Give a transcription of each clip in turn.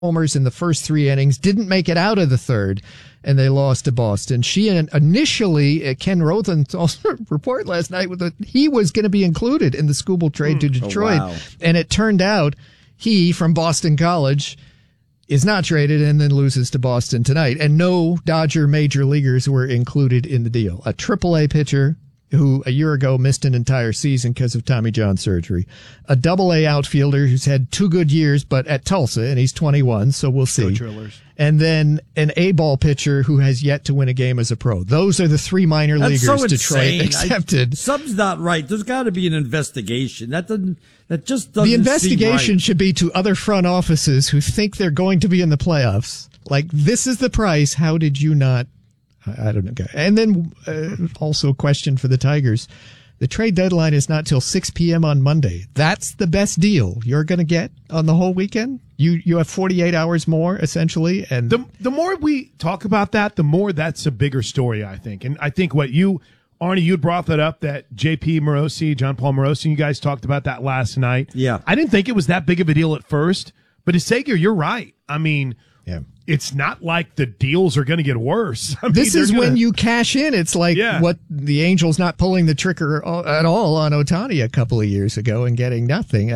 homers in the first 3 innings, didn't make it out of the third, and they lost to Boston. She initially, Ken Rothen's report last night, he was going to be included in the Skubal trade to Detroit, and it turned out he, from Boston College, is not traded and then loses to Boston tonight. And no Dodger major leaguers were included in the deal. A AAA pitcher who a year ago missed an entire season because of Tommy John surgery. A AA outfielder who's had 2 good years, but at Tulsa, and he's 21, so we'll see. And then an A-ball pitcher who has yet to win a game as a pro. Those are the 3 minor leaguers Detroit accepted. Something's not right. There's got to be an investigation. That just doesn't The investigation seem right. should be to other front offices who think they're going to be in the playoffs. Like, this is the price. How did you not? I don't know. And then also a question for the Tigers. The trade deadline is not till 6 p.m. on Monday. That's the best deal you're going to get on the whole weekend? You have 48 hours more, essentially. And the more we talk about that, the more that's a bigger story, I think. And I think Arnie, you brought that up, that J.P. Morosi, John Paul Morosi, you guys talked about that last night. Yeah. I didn't think it was that big of a deal at first, but Sager, you're right. I mean, it's not like the deals are going to get worse. This is when you cash in. It's like what the Angels not pulling the trigger at all on Ohtani a couple of years ago and getting nothing.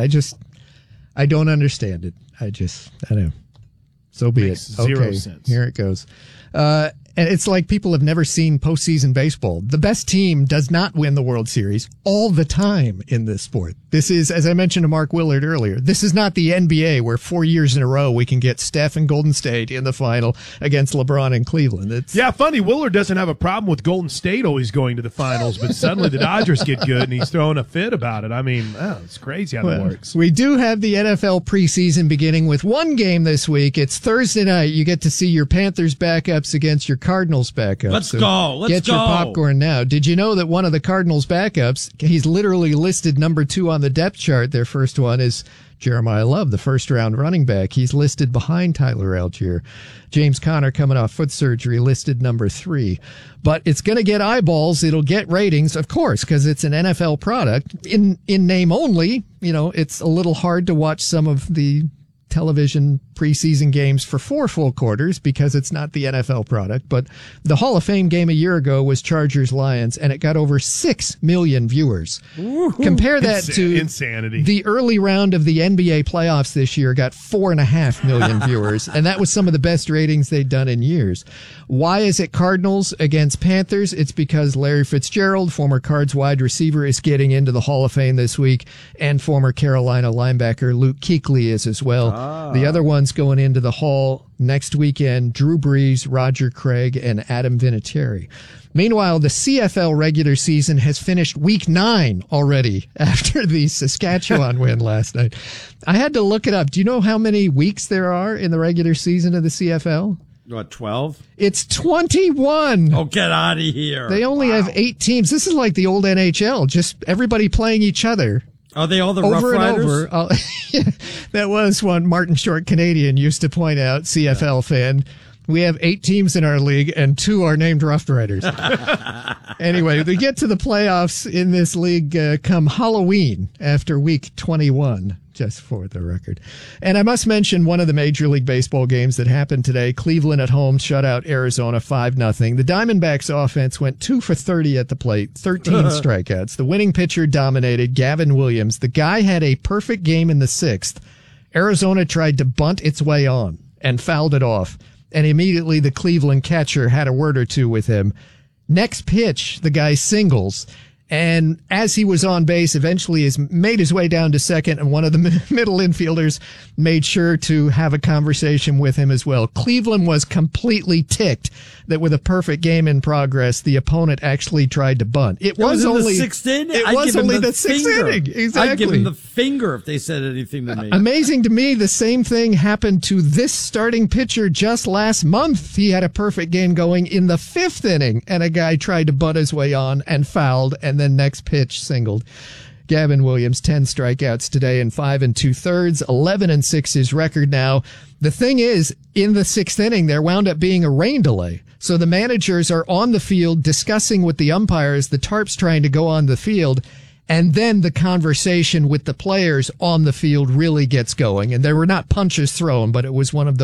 I don't understand it. I don't know. So be it. Zero sense. Here it goes. And it's like people have never seen postseason baseball. The best team does not win the World Series all the time in this sport. This is, as I mentioned to Mark Willard earlier, this is not the NBA where 4 years in a row we can get Steph and Golden State in the final against LeBron and Cleveland. Funny. Willard doesn't have a problem with Golden State always going to the finals, but suddenly the Dodgers get good and he's throwing a fit about it. I mean, it's crazy how that works. We do have the NFL preseason beginning with one game this week. It's Thursday night. You get to see your Panthers backups against your Cardinals backups. Let's go. Get your popcorn now. Did you know that one of the Cardinals backups, he's literally listed number 2 on the depth chart. Their first one is Jeremiah Love, the first-round running back. He's listed behind Tyler Algier. James Conner, coming off foot surgery, listed number 3. But it's going to get eyeballs. It'll get ratings, of course, because it's an NFL product. In name only, it's a little hard to watch some of the television preseason games for 4 full quarters because it's not the NFL product. But the Hall of Fame game a year ago was Chargers-Lions, and it got over 6 million viewers. Woo-hoo. Compare that to insanity. The early round of the NBA playoffs this year got 4.5 million viewers, and that was some of the best ratings they'd done in years. Why is it Cardinals against Panthers? It's because Larry Fitzgerald, former Cards wide receiver, is getting into the Hall of Fame this week, and former Carolina linebacker Luke Kuechly is as well. The other ones going into the Hall next weekend, Drew Brees, Roger Craig, and Adam Vinatieri. Meanwhile, the CFL regular season has finished week 9 already after the Saskatchewan win last night. I had to look it up. Do you know how many weeks there are in the regular season of the CFL? What, 12? It's 21. Oh, get out of here. They only have 8 teams. This is like the old NHL, just everybody playing each other. Are they all the Rough Riders? Over. That was one Martin Short Canadian used to point out, CFL fan. We have 8 teams in our league, and 2 are named Rough Riders. Anyway, we get to the playoffs in this league come Halloween after week 21, just for the record. And I must mention one of the Major League Baseball games that happened today. Cleveland at home shut out Arizona 5-0. The Diamondbacks offense went 2 for 30 at the plate, 13 strikeouts. The winning pitcher dominated, Gavin Williams. The guy had a perfect game in the 6th. Arizona tried to bunt its way on and fouled it off. And immediately the Cleveland catcher had a word or two with him. Next pitch, the guy singles. And as he was on base, eventually made his way down to second, and one of the middle infielders made sure to have a conversation with him as well. Cleveland was completely ticked that with a perfect game in progress, the opponent actually tried to bunt. It was only the 6th inning. It was only the 6th inning. Exactly. I'd give him the finger if they said anything to me. Amazing to me, the same thing happened to this starting pitcher just last month. He had a perfect game going in the 5th inning, and a guy tried to bunt his way on and fouled, and then next pitch singled. Gavin Williams, 10 strikeouts today in 5 2/3, 11-6 his record now. The thing is, in the 6th inning, there wound up being a rain delay. So the managers are on the field discussing with the umpires, the tarp's trying to go on the field, And then the conversation with the players on the field really gets going. And there were not punches thrown, but it was one of those